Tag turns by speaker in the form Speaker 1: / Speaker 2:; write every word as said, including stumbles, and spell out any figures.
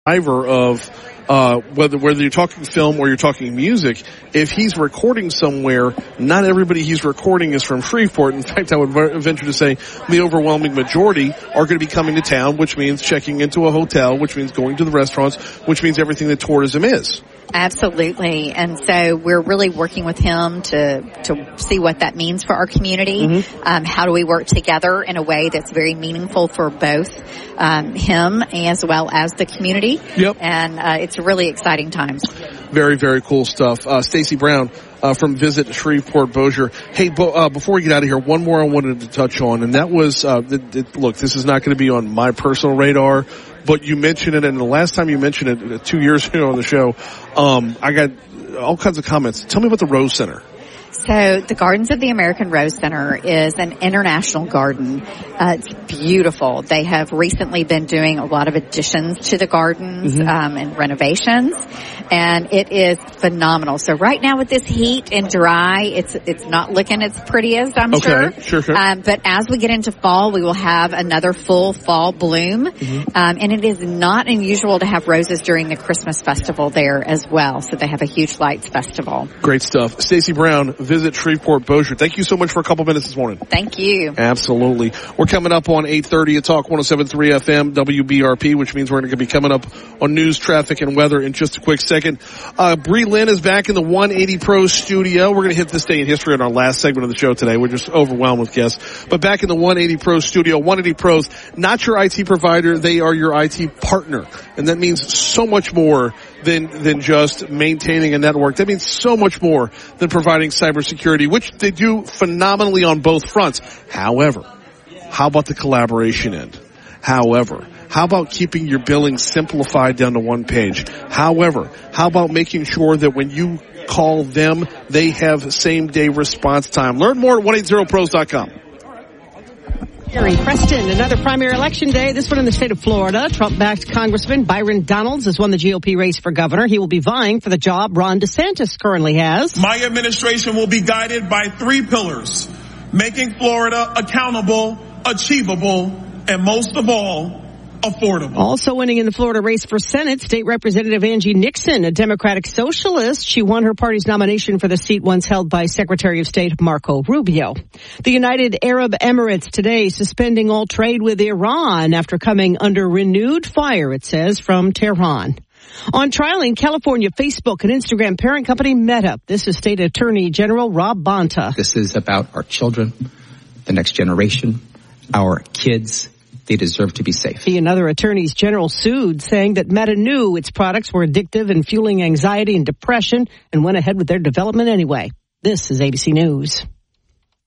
Speaker 1: driver of uh, whether whether you're talking film or you're talking music. If he's recording somewhere, not everybody he's recording is from Shreveport. In fact, I would venture to say the overwhelming majority are going to be coming to town, which means checking into a hotel, which means going to the restaurants, which means everything that tourism is.
Speaker 2: Absolutely. And so we're really working with him to to see what that means for our community. Mm-hmm. Um, how do we work together in a way that's very meaningful for both um, him as well as the community.
Speaker 1: Yep.
Speaker 2: And uh, it's really exciting times.
Speaker 1: Very, very cool stuff. Uh, Stacey Brown uh, from Visit Shreveport Bossier. Hey, bo- uh, before we get out of here, one more I wanted to touch on, and that was, uh, th- th- look, this is not going to be on my personal radar, but you mentioned it, and the last time you mentioned it, two years ago on the show, um, I got all kinds of comments. Tell me about the Rose Center.
Speaker 2: So the Gardens of the American Rose Center is an international garden. Uh, it's beautiful. They have recently been doing a lot of additions to the gardens mm-hmm. um, and renovations, and it is phenomenal. So right now with this heat and dry, it's it's not looking its prettiest, I'm
Speaker 1: okay.
Speaker 2: sure.
Speaker 1: Sure, sure.
Speaker 2: Um, but as we get into fall, we will have another full fall bloom, mm-hmm. um, and it is not unusual to have roses during the Christmas festival there as well. So they have a huge lights festival.
Speaker 1: Great stuff. Stacey Brown, Visit Shreveport Bossier. Thank you so much for a couple minutes this morning.
Speaker 2: Thank you.
Speaker 1: Absolutely. We're coming up on eight thirty at Talk one oh seven point three F M W B R P, which means we're going to be coming up on news, traffic, and weather in just a quick second. Uh, Bree Lynn is back in the one eighty Pro studio. We're going to hit this day in history on our last segment of the show today. We're just overwhelmed with guests. But back in the one eighty Pro studio, one eighty Pros, not your I T provider, they are your I T partner. And that means so much more than than just maintaining a network. That means so much more than providing cybersecurity, which they do phenomenally on both fronts. However, how about the collaboration end? However, how about keeping your billing simplified down to one page? However, how about making sure that when you call them, they have same-day response time? Learn more at one eighty pros dot com.
Speaker 3: Gary Preston, another primary election day, this one in the state of Florida. Trump-backed Congressman Byron Donalds has won the G O P race for governor. He will be vying for the job Ron DeSantis currently has.
Speaker 4: My administration will be guided by three pillars: making Florida accountable, achievable, and most of all, affordable.
Speaker 3: Also winning in the Florida race for Senate, State Representative Angie Nixon, a Democratic socialist. She won her party's nomination for the seat once held by Secretary of State Marco Rubio. The United Arab Emirates today suspending all trade with Iran after coming under renewed fire, it says, from Tehran. On trial in California, Facebook and Instagram parent company Meta. This is State Attorney General Rob Bonta.
Speaker 5: This is about our children, the next generation, our kids. They deserve to be safe.
Speaker 3: He and other attorneys general sued, saying that Meta knew its products were addictive and fueling anxiety and depression and went ahead with their development anyway. This is A B C News.